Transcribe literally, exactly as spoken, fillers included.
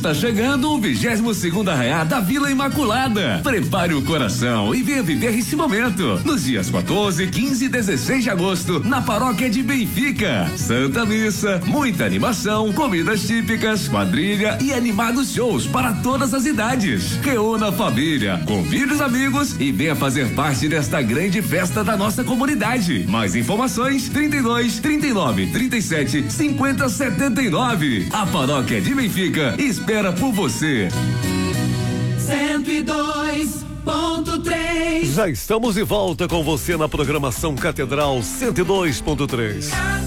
Está chegando o vigésimo segundo Arraiá da Vila Imaculada. Prepare o coração e venha viver esse momento. Nos dias quatorze, quinze e dezesseis de agosto, na paróquia de Benfica. Santa Missa, muita animação, comidas típicas, quadrilha e animados shows para todas as idades. Reúna a família, convide os amigos e venha fazer parte desta grande festa da nossa comunidade. Mais informações: trinta e dois, trinta e nove, trinta e sete, cinquenta, setenta e nove. A paróquia de Benfica espera por você. cento e dois ponto três. Já estamos de volta com você na programação Catedral cento e dois ponto três.